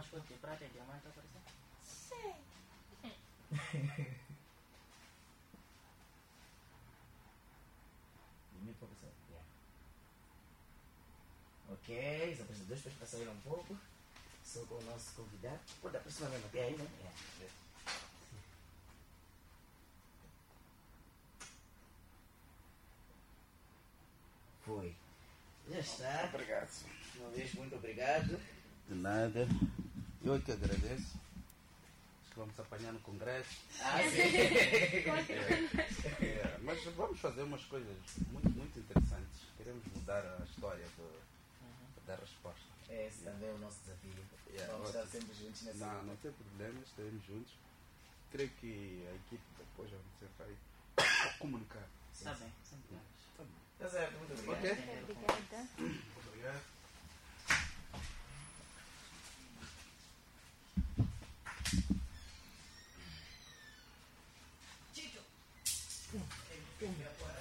Mas quanto de prata e diamante apareceu? Sei. Limite para pessoa. Yeah. Ok, os apresentadores para sair um pouco. Só com o nosso convidado. Pode aproximar mesmo até aí, né? Yeah. Foi. Já está. Obrigado. Uma vez, muito obrigado. De nada. Eu que agradeço. Acho que vamos apanhar no congresso. Sim. Mas vamos fazer umas coisas muito, muito interessantes. Queremos mudar a história da resposta. Esse também é o nosso desafio. Vamos estar sempre juntos nessa. Não tem problema, estaremos juntos. Creio que a equipe depois vai ser vai comunicar. Está bem, sem problemas. Tá bom. Está certo, muito obrigado. Ok. Obrigada. Obrigado. Chicho!